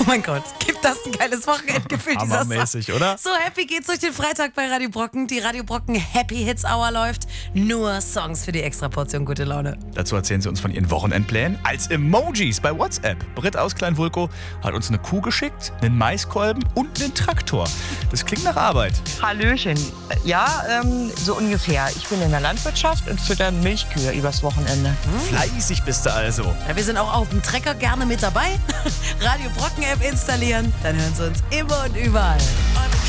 mein Gott, gibt das ein geiles Wochenendgefühl, dieser Song. Hammermäßig, oder? So happy geht's durch den Freitag bei Radio Brocken. Die Radio Brocken Happy Hits Hour läuft. Nur Songs für die Extraportion gute Laune. Dazu erzählen sie uns von ihren Wochenendplänen als Emojis bei WhatsApp. Britt aus Kleinwulkow hat uns eine Kuh geschickt, einen Maiskolben und einen Traktor. Das klingt nach Arbeit. Hallöchen. Ja, so ungefähr. Ich bin in der Landwirtschaft und fütter Milchkühe übers Wochenende. Fleißig bist du also. Ja, wir sind auch auf dem Trecker gerne mit dabei. Radio Brocken App installieren, dann hören Sie uns immer und überall.